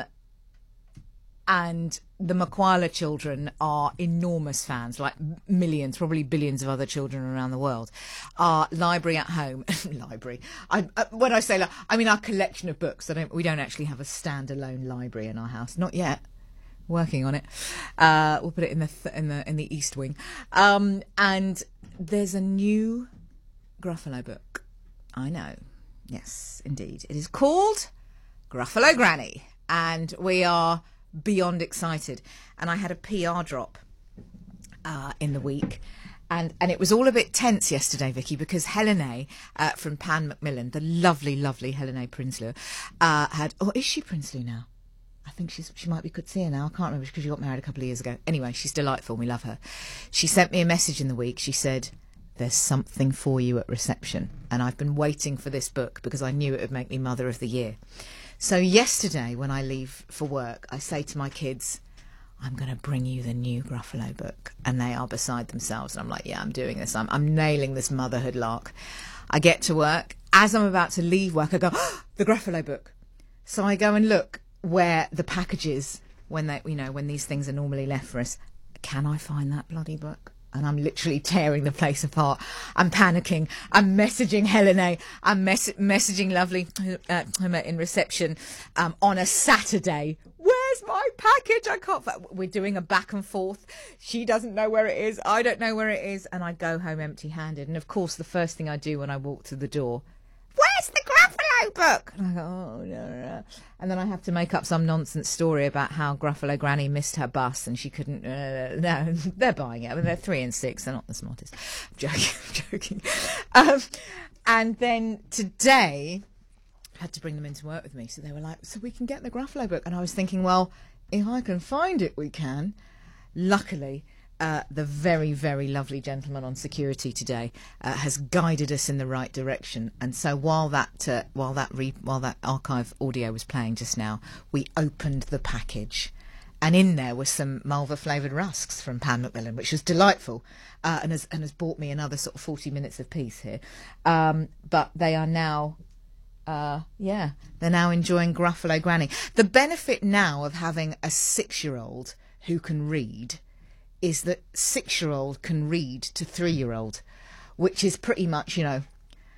S3: and the Makwala children are enormous fans, like millions, probably billions of other children around the world. Our library at home, library, I, uh, when I say, like, I mean our collection of books. I don't, we don't actually have a standalone library in our house, not yet. Working on it. Uh, we'll put it in the th- in the in the East Wing. Um, and there's a new Gruffalo book. I know. Yes, indeed. It is called Gruffalo Granny, and we are beyond excited. And I had a P R drop uh, in the week. And and it was all a bit tense yesterday, Vicky, because Helene uh, from Pan Macmillan, the lovely, lovely Helene Prinsloo, uh, had... Oh, is she Prinsloo now? I think she's she might be Kutsia now. I can't remember because she got married a couple of years ago. Anyway, she's delightful. We love her. She sent me a message in the week. She said, "There's something for you at reception." And I've been waiting for this book because I knew it would make me Mother of the Year. So yesterday when I leave for work, I say to my kids, "I'm going to bring you the new Gruffalo book." And they are beside themselves. And I'm like, yeah, I'm doing this. I'm, I'm nailing this motherhood lark. I get to work. As I'm about to leave work, I go, oh, the Gruffalo book. So I go and look where the packages, when they, you know, when these things are normally left for us. Can I find that bloody book? And I'm literally tearing the place apart. I'm panicking. I'm messaging Helene. I'm mess- messaging lovely uh, in reception um, on a Saturday. Where's my package? I can't find. We're doing a back and forth. She doesn't know where it is. I don't know where it is. And I go home empty-handed. And of course, the first thing I do when I walk to the door, where's the Gruffalo book? And I go, oh, no, no. And then I have to make up some nonsense story about how Gruffalo Granny missed her bus and she couldn't. Uh, no, they're buying it. I mean, they're three and six. They're not the smartest. I'm joking. I'm joking. Um, and then today, I had to bring them into work with me. So they were like, so we can get the Gruffalo book. And I was thinking, well, if I can find it, we can. Luckily, Uh, the very, very lovely gentleman on security today uh, has guided us in the right direction. And so while that uh, while that re- while that archive audio was playing just now, we opened the package, and in there were some Mulva flavoured rusks from Pan Macmillan, which was delightful, uh, and has and has bought me another sort of forty minutes of peace here. Um, but they are now. Uh, yeah, they're now enjoying Gruffalo Granny. The benefit now of having a six-year-old who can read is that six-year-old can read to three-year-old, which is pretty much, you know,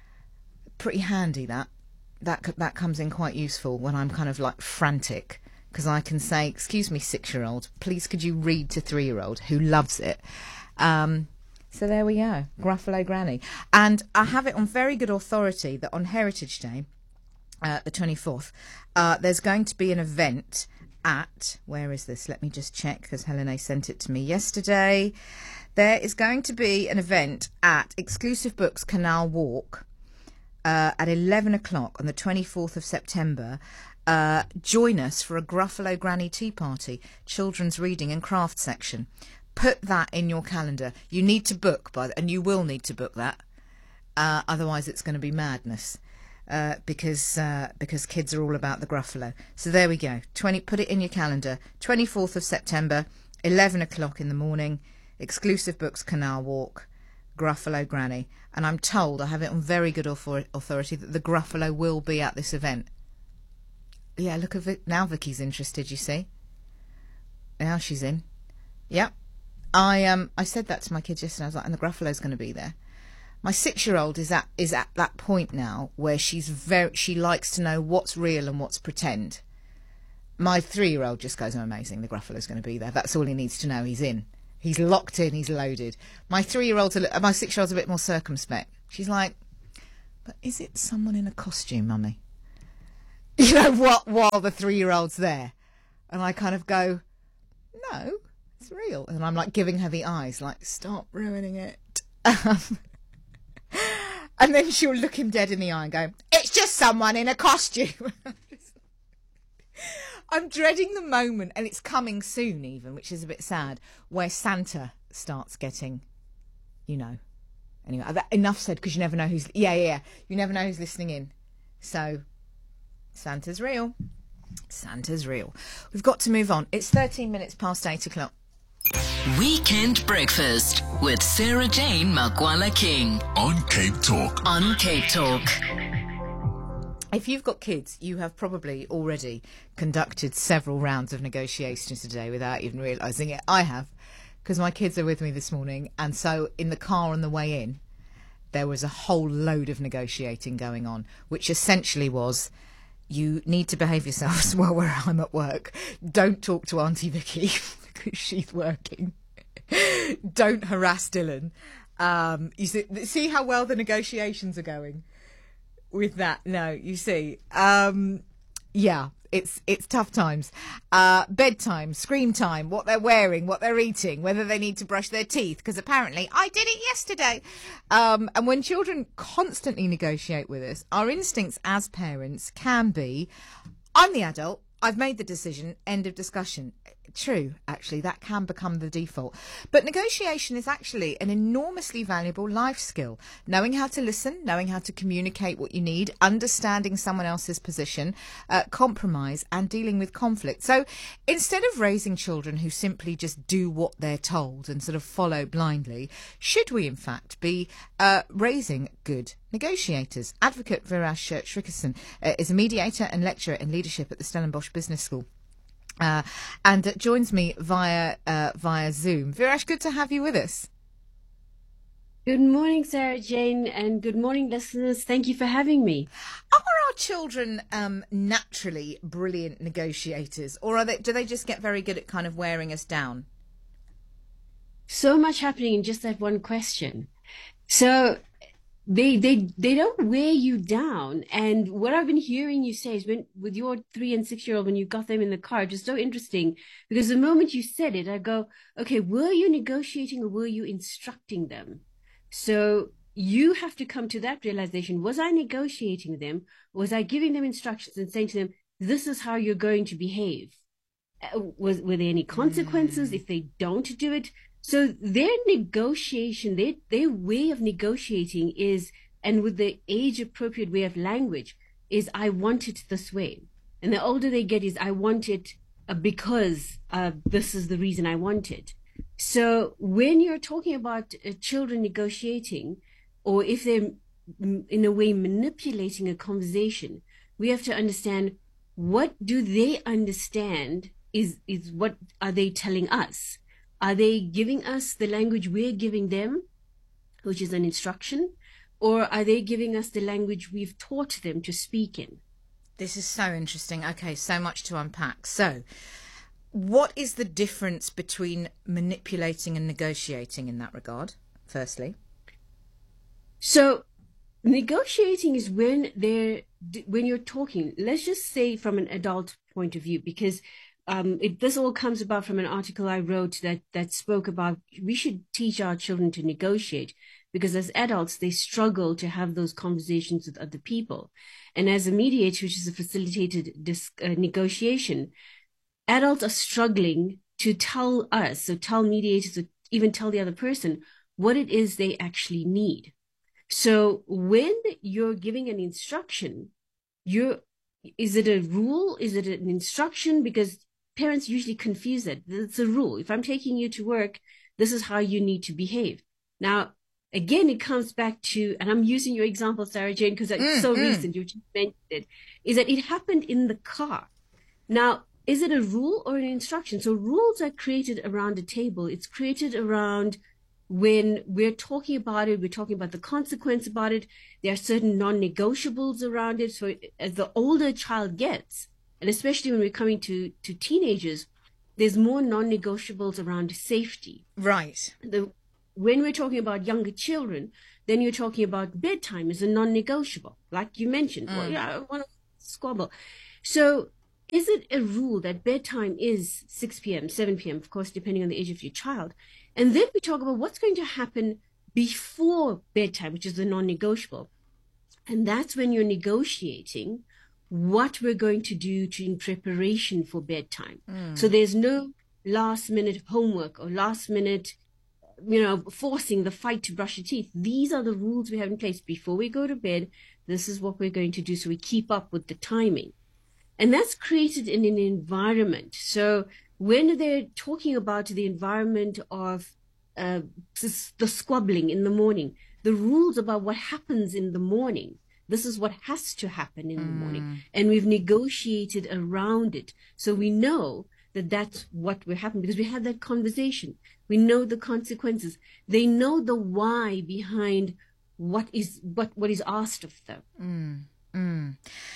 S3: pretty handy. That that that comes in quite useful when I'm kind of like frantic, because I can say, "Excuse me, six-year-old, please could you read to three-year-old who loves it." Um, so there we go, Gruffalo Granny, and I have it on very good authority that on Heritage Day, uh, the twenty-fourth, uh, there's going to be an event. At, where is this? Let me just check, because Helene sent it to me yesterday. There is going to be an event at Exclusive Books Canal Walk uh, at eleven o'clock on the twenty-fourth of September. Uh, join us for a Gruffalo Granny Tea Party, children's reading and craft section. Put that in your calendar. You need to book, by the, and you will need to book that. Uh, otherwise, it's going to be madness. Uh, because uh, because kids are all about the Gruffalo. So there we go. twenty Put it in your calendar. twenty-fourth of September, eleven o'clock in the morning. Exclusive Books, Canal Walk, Gruffalo Granny. And I'm told, I have it on very good author- authority, that the Gruffalo will be at this event. Yeah, look at Vic. Now Vicky's interested, you see. Now she's in. Yep. I um I said that to my kids yesterday. I was like, and the Gruffalo's going to be there. My six-year-old is at is at that point now where she's very she likes to know what's real and what's pretend. My three-year-old just goes, "Oh, amazing! The Gruffalo's going to be there. That's all he needs to know. He's in. He's locked in. He's loaded." My three-year-old's a, li- my six-year-old's a bit more circumspect. She's like, "But is it someone in a costume, Mummy?" You know what? While the three-year-old's there, and I kind of go, "No, it's real." And I'm like giving her the eyes, like, "Stop ruining it." Um, and then she'll look him dead in the eye and go, "It's just someone in a costume." I'm dreading the moment, and it's coming soon even, which is a bit sad, where Santa starts getting, you know. Anyway, that, enough said, because you never know who's... Yeah, yeah, yeah. You never know who's listening in. So, Santa's real. Santa's real. We've got to move on. It's thirteen minutes past eight o'clock.
S2: Weekend Breakfast with Sarah Jane Makwala King.
S5: On Cape Talk.
S2: On Cape Talk.
S3: If you've got kids, you have probably already conducted several rounds of negotiations today without even realising it. I have, because my kids are with me this morning, and so in the car on the way in, there was a whole load of negotiating going on, which essentially was, you need to behave yourselves while we're, I'm at work. Don't talk to Auntie Vicky because she's working. Don't harass Dylan. Um, you see, see how well the negotiations are going with that. No, you see, um, yeah, it's it's tough times. Uh, bedtime, screen time, what they're wearing, what they're eating, whether they need to brush their teeth, because apparently I did it yesterday. Um, and when children constantly negotiate with us, our instincts as parents can be, I'm the adult, I've made the decision, end of discussion. True, actually, that can become the default. But negotiation is actually an enormously valuable life skill. Knowing how to listen, knowing how to communicate what you need, understanding someone else's position, uh, compromise, and dealing with conflict. So instead of raising children who simply just do what they're told and sort of follow blindly, should we in fact be uh, raising good negotiators? Advocate Virash Shrikkerson uh, is a mediator and lecturer in leadership at the Stellenbosch Business School. Uh, and uh, joins me via uh, via Zoom. Virash, good to have you with us.
S18: Good morning, Sarah Jane, and good morning, listeners. Thank you for having me.
S3: Are our children um, naturally brilliant negotiators, or are they? Do they just get very good at kind of wearing us down?
S18: So much happening in just that one question. So They they they don't wear you down. And what I've been hearing you say is when with your three and six year old, when you got them in the car, just so interesting, because the moment you said it, I go, okay, were you negotiating or were you instructing them? So you have to come to that realization. Was I negotiating with them? Was I giving them instructions and saying to them, this is how you're going to behave? Uh, was were there any consequences mm. if they don't do it? So their negotiation, their, their way of negotiating is, and with the age-appropriate way of language, is I want it this way. And the older they get is I want it uh, because uh, this is the reason I want it. So when you're talking about uh, children negotiating, or if they're m- in a way manipulating a conversation, we have to understand, what do they understand is, is what are they telling us? Are they giving us the language we're giving them, which is an instruction, or are they giving us the language we've taught them to speak in?
S3: This is so interesting. Okay, so much to unpack. So, what is the difference between manipulating and negotiating in that regard, firstly?
S18: So, negotiating is when they're when you're talking. Let's just say from an adult point of view, because Um, it, this all comes about from an article I wrote that, that spoke about we should teach our children to negotiate, because as adults, they struggle to have those conversations with other people. And as a mediator, which is a facilitated dis, uh, negotiation, adults are struggling to tell us, so tell mediators, or even tell the other person what it is they actually need. So when you're giving an instruction, you're, is it a rule? Is it an instruction? Because parents usually confuse it. It's a rule. If I'm taking you to work, This is how you need to behave. Now, again, it comes back to, and I'm using your example, Sarah Jane, because it's
S3: Mm,
S18: so
S3: mm.
S18: recent, you just mentioned it, is that it happened in the car. Now, is it a rule or an instruction? So rules are created around a table. It's created around when we're talking about it, we're talking about the consequence about it. There are certain non-negotiables around it. So as the older a child gets, and especially when we're coming to, to teenagers, there's more non-negotiables around safety.
S3: Right.
S18: The, when we're talking about younger children, then you're talking about bedtime is a non-negotiable, like you mentioned.
S3: Mm.
S18: Well, yeah, I want to squabble. So is it a rule that bedtime is six p.m., seven p.m., of course, depending on the age of your child? And then we talk about what's going to happen before bedtime, which is the non-negotiable. And that's when you're negotiating what we're going to do to, in preparation for bedtime.
S3: Mm.
S18: So there's no last minute homework or last minute, you know, forcing the fight to brush your teeth. These are the rules we have in place. Before we go to bed, this is what we're going to do. So we keep up with the timing. And that's created in an environment. So when they're talking about the environment of uh, the squabbling in the morning, the rules about what happens in the morning, this is what has to happen in the morning. And we've negotiated around it. So we know that that's what will happen because we had that conversation. We know the consequences. They know the why behind what is what, what is asked of them.
S3: Mm, mm.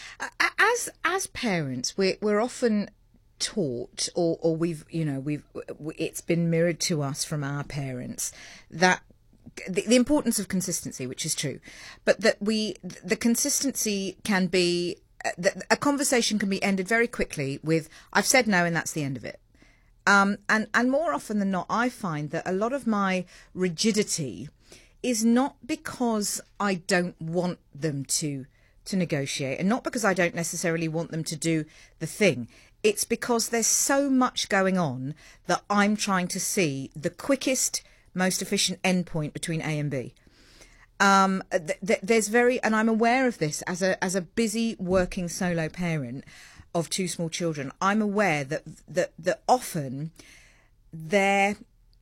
S3: As as parents, we're we're often taught, or or we've you know we've it's been mirrored to us from our parents that the, the importance of consistency, which is true, but that we the consistency can be that a conversation can be ended very quickly with "I've said no" and that's the end of it. Um, and and more often than not, I find that a lot of my rigidity is not because I don't want them to. to negotiate, and not because I don't necessarily want them to do the thing. It's because there's so much going on that I'm trying to see the quickest, most efficient endpoint between A and B. Um, th- th- there's very, and I'm aware of this as a as a busy working solo parent of two small children. I'm aware that that that often their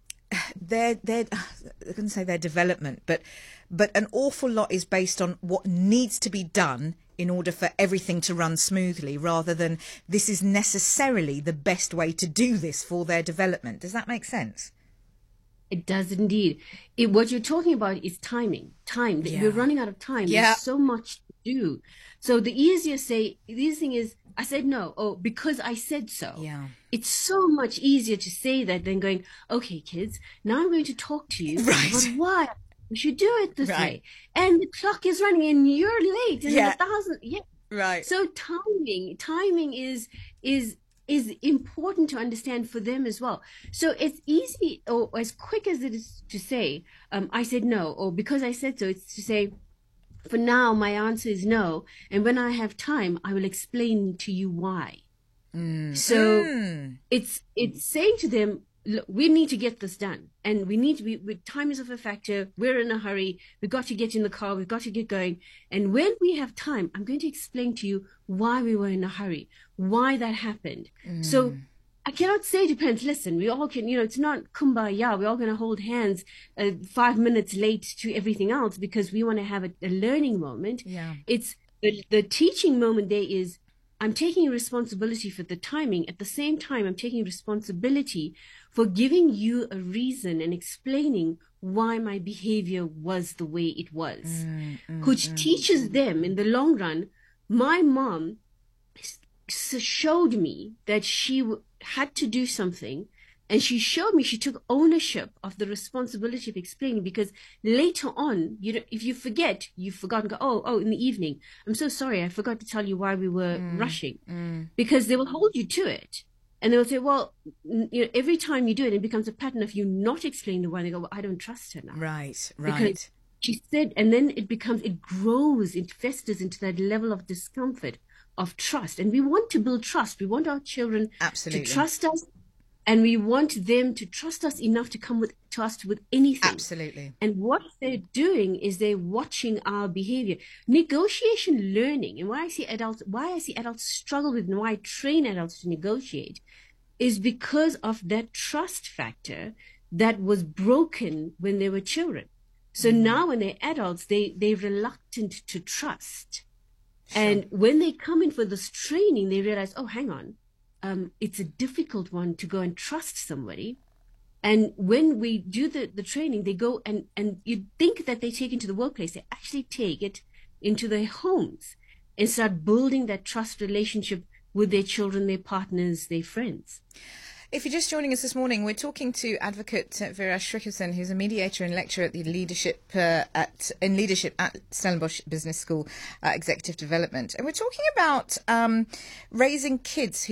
S3: their their I couldn't say their development, but. But an awful lot is based on what needs to be done in order for everything to run smoothly, rather than this is necessarily the best way to do this for their development. Does that make sense?
S18: It does indeed. It, what you're talking about is timing. Time.
S3: Yeah.
S18: We're running out of time.
S3: Yeah.
S18: There's so much to do. So the easier say, the easiest thing is, I said no. Oh, because I said so.
S3: Yeah.
S18: It's so much easier to say that than going, okay, kids, now I'm going to talk to you.
S3: Right.
S18: But why? We should do it this
S3: Right.
S18: way. And the clock is running and you're late. And
S3: Yeah.
S18: a thousand, yeah.
S3: Right.
S18: So timing, timing is, is, is important to understand for them as well. So it's easy, or as quick as it is to say, um, I said no, or because I said so, it's to say, for now, my answer is no. And when I have time, I will explain to you why.
S3: Mm.
S18: So
S3: Mm.
S18: it's, it's saying to them, look, we need to get this done, and we need to be, with time is of a factor. We're in a hurry. We've got to get in the car. We've got to get going. And when we have time, I'm going to explain to you why we were in a hurry, why that happened.
S3: Mm.
S18: So I cannot say to parents, listen, we all can, you know, it's not kumbaya. We're all going to hold hands uh, five minutes late to everything else because we want to have a, a learning moment.
S3: Yeah.
S18: It's the, the teaching moment there is, I'm taking responsibility for the timing. At the same time, I'm taking responsibility for giving you a reason and explaining why my behavior was the way it was,
S3: Mm, mm,
S18: which
S3: mm.
S18: teaches them in the long run. My mom s- showed me that she w- had to do something, and she showed me she took ownership of the responsibility of explaining, because later on, you know, if you forget, you've forgotten, go, oh, oh, in the evening, I'm so sorry, I forgot to tell you why we were rushing,
S3: Mm.
S18: because they will hold you to it. And they'll say, well, n- you know, every time you do it, it becomes a pattern of you not explaining the why. They go, well, I don't trust her now.
S3: Right,
S18: Because
S3: right.
S18: she said, and then it becomes, it grows, it festers into that level of discomfort, of trust. And we want to build trust. We want our children
S3: Absolutely.
S18: to trust us, and we want them to trust us enough to come with to us with anything.
S3: Absolutely.
S18: And what they're doing is they're watching our behavior. Negotiation learning, and why I see adults, why I see adults struggle with, and why I train adults to negotiate, is because of that trust factor that was broken when they were children. So mm. now when they're adults, they, they're reluctant to trust. Sure. And when they come in for this training, they realize, oh, hang on, um, it's a difficult one to go and trust somebody. And when we do the, the training, they go and, and you think that they take it to the workplace. They actually take it into their homes and start building that trust relationship with their children, their partners, their friends.
S3: If you're just joining us this morning, we're talking to Advocate Vera Shrikkerson, who's a mediator and lecturer at the leadership uh, at in leadership at Stellenbosch Business School, uh, Executive Development, and we're talking about um, raising kids who